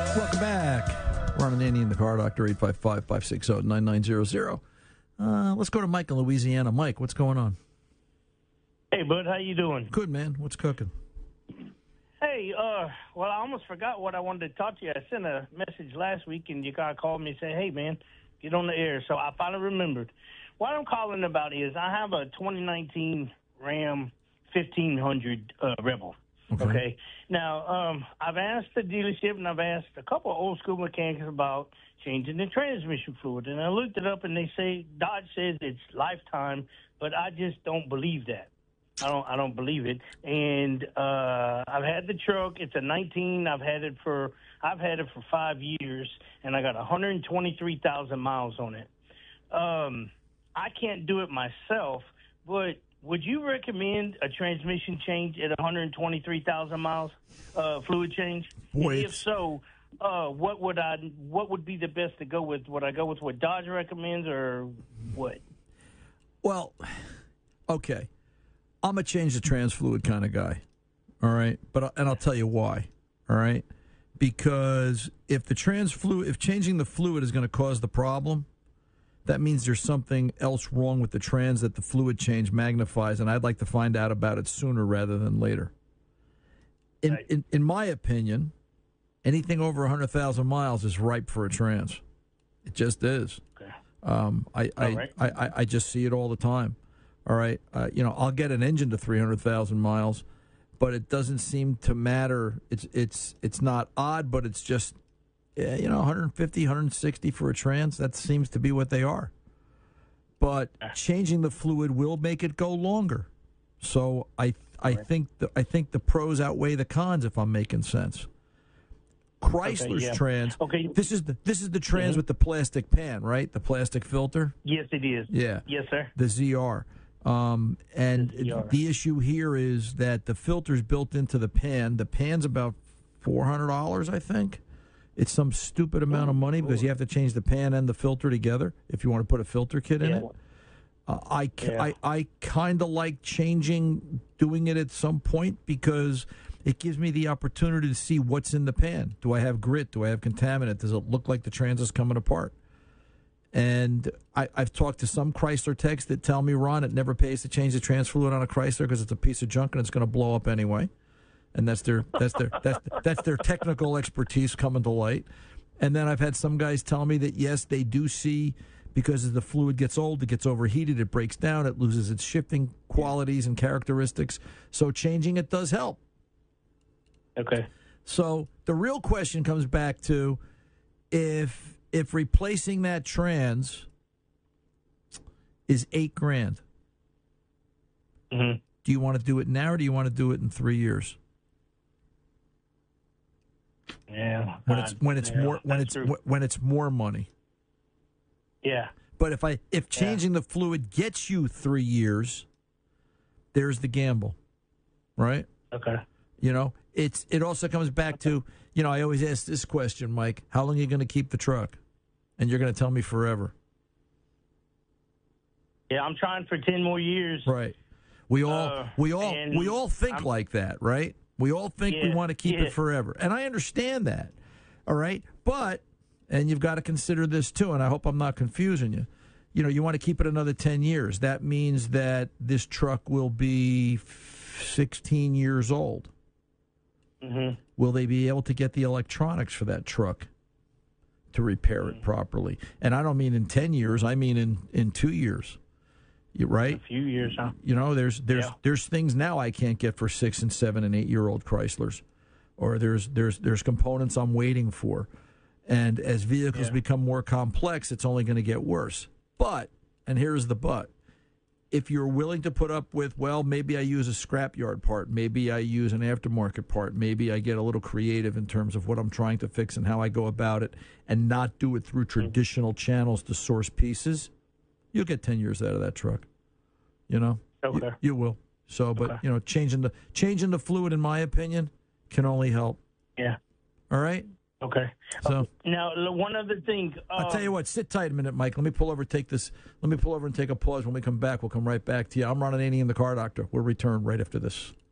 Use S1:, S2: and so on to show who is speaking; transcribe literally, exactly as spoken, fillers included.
S1: Welcome back. Ron and Andy in the car, Doctor eight five five, five six zero, nine nine zero zero. Uh, let's go to Mike in Louisiana. Mike, what's going on?
S2: Hey, bud, how you doing?
S1: Good, man. What's cooking?
S2: Hey, uh, well, I almost forgot what I wanted to talk to you. I sent a message last week, and you guys called me and said, hey, man, get on the air. So I finally remembered. What I'm calling about is I have a twenty nineteen Ram fifteen hundred uh, Rebel.
S1: Okay.
S2: Okay. Now, um, I've asked the dealership and I've asked a couple of old school mechanics about changing the transmission fluid. And I looked it up and they say Dodge says it's lifetime, but I just don't believe that. I don't I don't believe it. And uh, I've had the truck. It's a nineteen. I've had it for I've had it for five years and I got one hundred twenty-three thousand miles on it. Um, I can't do it myself, but would you recommend a transmission change at one hundred twenty-three thousand miles, uh, fluid change?
S1: Boy,
S2: if so, uh, what would I? What would be the best to go with? Would I go with what Dodge recommends, or what?
S1: Well, okay, I'm a change the trans fluid kind of guy. All right, but and I'll tell you why. All right, because if the trans fluid, if changing the fluid is going to cause the problem, that means there's something else wrong with the trans that the fluid change magnifies, and I'd like to find out about it sooner rather than later. In
S2: Right.
S1: in, in my opinion, anything over one hundred thousand miles is ripe for a trans. It just is.
S2: Okay.
S1: Um, I, I,
S2: right.
S1: I, I, I just see it all the time. All right. Uh, you know, I'll get an engine to three hundred thousand miles, but it doesn't seem to matter. It's it's it's not odd, but it's just, yeah, you know, one hundred fifty, one hundred sixty for a trans. That seems to be what they are. But changing the fluid will make it go longer. So I I
S2: Right.
S1: think the, I think the pros outweigh the cons, if I'm making sense. Chrysler's
S2: yeah.
S1: trans.
S2: Okay.
S1: This is the this is the trans
S2: Mhm.
S1: with the plastic pan, right? The plastic filter.
S2: Yes, it is.
S1: Yeah.
S2: Yes, sir.
S1: The Z R. Um, and
S2: The Z R.
S1: the issue here is that the filter's built into the pan. The pan's about four hundred dollars, I think. It's some stupid amount of money because you have to change the pan and the filter together if you want to put a filter kit in
S2: Yeah.
S1: it. Uh, I,
S2: Yeah.
S1: I, I kind of like changing, doing it at some point because it gives me the opportunity to see what's in the pan. Do I have grit? Do I have contaminant? Does it look like the trans is coming apart? And I, I've talked to some Chrysler techs that tell me, Ron, it never pays to change the trans fluid on a Chrysler because it's a piece of junk and it's going to blow up anyway. And that's their that's their that's that's their technical expertise coming to light. And then I've had some guys tell me that yes, they do see, because as the fluid gets old, it gets overheated, it breaks down, it loses its shifting qualities and characteristics. So changing it does help.
S2: Okay.
S1: So the real question comes back to if if replacing that trans is eight grand,
S2: Mm-hmm.
S1: do you want to do it now or do you want to do it in three years?
S2: Yeah.
S1: When it's when it's
S2: yeah,
S1: more when
S2: that's
S1: it's
S2: true.
S1: when it's more money.
S2: Yeah.
S1: But if I if changing the fluid gets you three years, there's the gamble, right?
S2: Okay.
S1: You know, it's it also comes back to, you know, I always ask this question, Mike: how long are you going to keep the truck? And you're going to tell me forever,
S2: Yeah, I'm trying for ten more years.
S1: right? We all
S2: Uh,
S1: we all
S2: and
S1: we all think
S2: I'm-
S1: like that, right? We all think we
S2: Yeah,
S1: want to keep
S2: yeah.
S1: it forever, and I understand that. All right, but and you've got to consider this too, and I hope I'm not confusing you. You know, you want to keep it another ten years. That means that this truck will be sixteen years old.
S2: Mm-hmm.
S1: Will they be able to get the electronics for that truck to repair it properly? And I don't mean in ten years. I mean in, in two years. You right?
S2: A few years, huh?
S1: You know, there's there's
S2: Yeah.
S1: there's things now I can't get for six and seven and eight year old Chryslers, or there's there's there's components I'm waiting for, and as vehicles
S2: Yeah.
S1: become more complex, it's only going to get worse. But, and here's the but, if you're willing to put up with, well, maybe I use a scrapyard part, maybe I use an aftermarket part, maybe I get a little creative in terms of what I'm trying to fix and how I go about it, and not do it through traditional channels to source pieces, you'll get ten years out of that truck. You know,
S2: Okay.
S1: you, you will. So, but
S2: Okay.
S1: you know, changing the changing the fluid, in my opinion, can only help.
S2: Yeah.
S1: All right.
S2: Okay.
S1: So
S2: Now, l- one other thing. Um,
S1: I'll tell you what. Sit tight a minute, Mike. Let me pull over. Take this. Let me pull over and take a pause. When we come back, we'll come right back to you. I'm Ron Ananian, the Car Doctor. We'll return right after this.